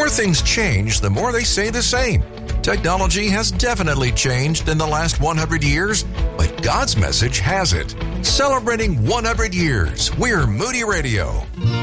more things change, the more they stay the same. Technology has definitely changed in the last 100 years, but God's message hasn't. Celebrating 100 years, we're Moody Radio.